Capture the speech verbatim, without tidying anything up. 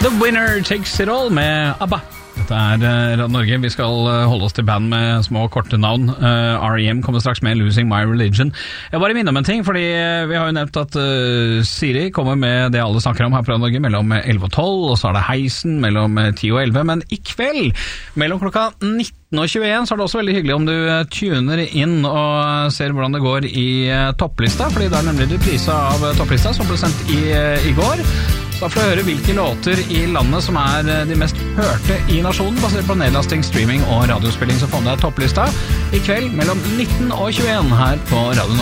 The Winner Takes It All med ABBA. Dette er Radio Norge. Vi skal holde oss til band med små, korte navn. Uh, R E M kommer straks med Losing My Religion. Jeg bare minner om en ting, fordi vi har jo nevnt at uh, Siri kommer med det alle snakker om her på Radio Norge mellom elleve og tolv, og så er det Heisen mellom ti og elleve. Men i kveld, mellom klokka nitten og tjueen, så er det også veldig hyggelig om du tuner inn og ser hvordan det går i topplista, fordi det er nemlig reprisa av topplista som ble sendt i, i går. Da får du høre hvilke låter i landet som er de mest hørte i nasjonen, basert på nedlasting, streaming og radiospilling. Så få deg topplista i kveld mellom nitten og tjueen her på Radio Norge.